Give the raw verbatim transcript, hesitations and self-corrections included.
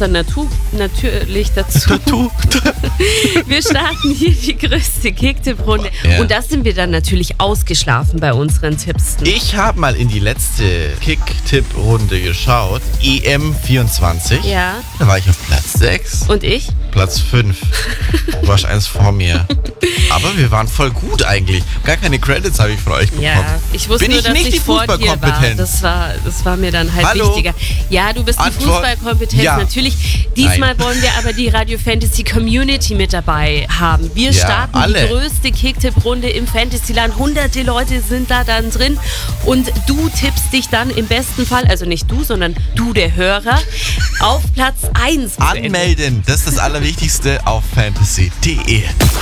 dann natu- natürlich dazu. Wir starten hier die größte Kicktipp-Runde. Ja. Und da sind wir dann natürlich ausgeschlafen bei unseren Tipps. Ich habe mal in die letzte Kick-Tipp-Runde geschaut. E M vierundzwanzig. Ja. Da war ich auf Platz sechs. Und ich? Platz fünf. Du warst eins vor mir. Aber wir waren voll gut eigentlich. Gar keine Credits habe ich von euch bekommen. Ja, ich wusste Bin nur, ich dass nicht ich die vor dir war. Fußballkompetenz? Das war, das war mir dann halt Hallo? wichtiger. Ja, du bist die Antwort, Fußballkompetenz, ja. natürlich. Diesmal Nein. wollen wir aber die Radio Fantasy Community mit dabei haben. Wir Ja, starten alle. die größte Kicktipp-Runde im Fantasyland. Hunderte Leute sind da dann drin und du tippst dich dann im besten Fall, also nicht du, sondern du, der Hörer, auf Platz eins. Anmelden, das ist das Allerwichtigste auf fantasy punkt de.